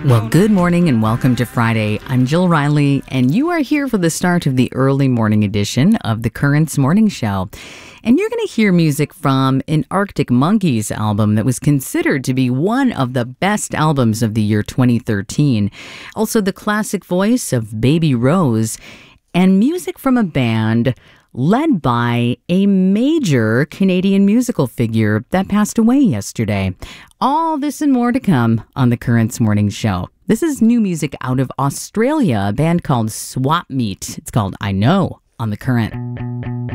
Well, good morning and welcome to Friday. I'm Jill Riley, and you are here for the start of the early morning edition of the Currents Morning Show. And you're going to hear music from an Arctic Monkeys album that was considered to be one of the best albums of the year 2013. Also, the classic voice of Baby Rose, and music from a band led by a major Canadian musical figure that passed away yesterday. All this and more to come on the Currents Morning Show. This is new music out of Australia, a band called Swap Meet. It's called I Know on The Current.